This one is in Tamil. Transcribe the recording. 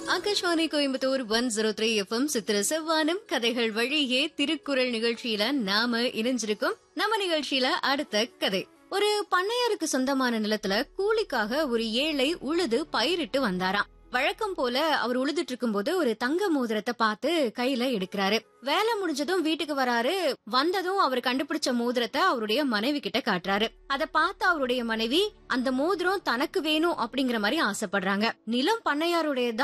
ஆகாஷ்வாணி கோயம்புத்தூர் 103 எஃப்எம் சித்திர செவ்வானம் கதைகள் வழியே திருக்குறள் நிகழ்ச்சியில நாம இணைஞ்சிருக்கோம். நம்ம நிகழ்ச்சியில அடுத்த கதை. ஒரு பண்ணையாருக்கு சொந்தமான நிலத்துல கூலிக்காக ஒரு ஏழை உழுது பயிரிட்டு வந்தாராம். வழக்கம் போல அவர் உழுதுட்டு இருக்கும் போது ஒரு தங்க மோதிரத்தை பார்த்து கையில எடுக்கிறாரு. வேலை முடிஞ்சதும் வீட்டுக்கு வராரு. வந்ததும் அவர் கண்டுபிடிச்ச மோதிரத்தை அவருடைய மனைவி கிட்ட காட்டுறாரு. அத பார்த்து அவருடைய மனைவி அந்த மோதிரம் தனக்கு வேணும் அப்படிங்கிற மாதிரி ஆசைப்படுறாங்க. நிலம் பண்ணையாருடைய